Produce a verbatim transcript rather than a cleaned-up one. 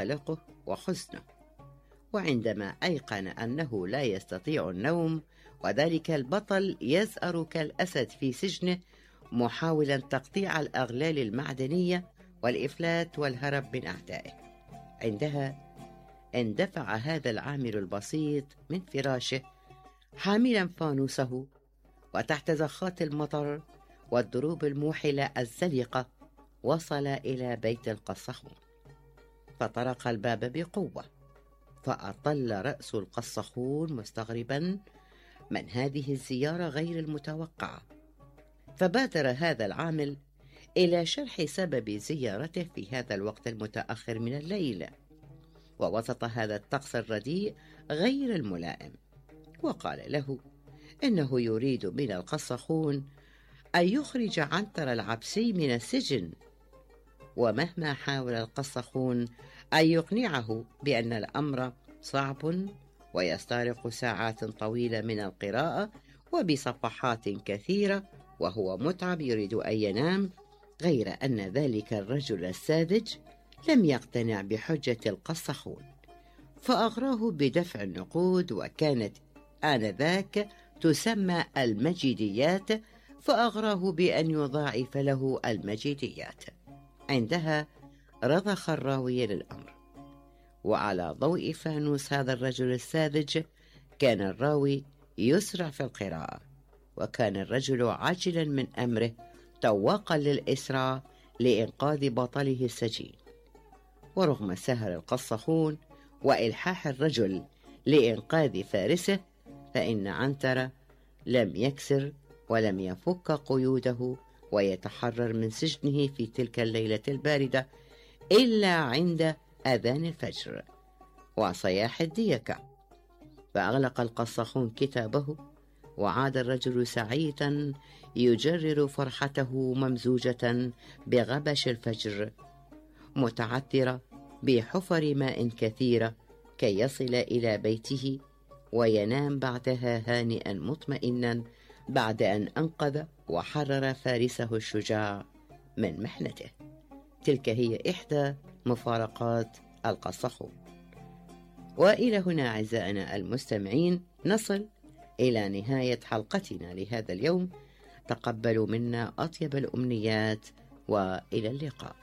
قلقه وحزنه. وعندما أيقن أنه لا يستطيع النوم، وذلك البطل يزأر كالأسد في سجنه محاولا تقطيع الأغلال المعدنية والإفلات والهرب من أعدائه، عندها اندفع هذا العامل البسيط من فراشه حاملا فانوسه، وتحت زخات المطر والدروب الموحلة الزلقة وصل إلى بيت القصخون، فطرق الباب بقوة، فأطل رأس القصخون مستغربا من هذه الزيارة غير المتوقعة. فبادر هذا العامل إلى شرح سبب زيارته في هذا الوقت المتأخر من الليل ووسط هذا الطقس الرديء غير الملائم، وقال له إنه يريد من القصخون أن يخرج عنتر العبسي من السجن، ومهما حاول القصخون أن يقنعه بأن الأمر صعب ويستغرق ساعات طويلة من القراءة وبصفحات كثيرة وهو متعب يريد أن ينام، غير أن ذلك الرجل الساذج لم يقتنع بحجة القصخون، فأغراه بدفع النقود، وكانت آنذاك تسمى المجيديات، فأغراه بأن يضاعف له المجيديات. عندها رضخ الراوي للأمر، وعلى ضوء فانوس هذا الرجل الساذج كان الراوي يسرع في القراءة، وكان الرجل عاجلا من أمره تواقا للإسراع لإنقاذ بطله السجين. ورغم سهر القصخون وإلحاح الرجل لإنقاذ فارسه، فإن عنتر لم يكسر ولم يفك قيوده ويتحرر من سجنه في تلك الليلة الباردة إلا عند أذان الفجر وصياح الديكة. فأغلق القصخون كتابه، وعاد الرجل سعيدا يجرر فرحته ممزوجة بغبش الفجر، متعثرة بحفر ماء كثيرة كي يصل إلى بيته وينام بعدها هانئا مطمئنا بعد أن أنقذ وحرر فارسه الشجاع من محنته. تلك هي إحدى مفارقات القصخون. وإلى هنا أعزائنا المستمعين نصل إلى نهاية حلقتنا لهذا اليوم. تقبلوا منا أطيب الأمنيات، وإلى اللقاء.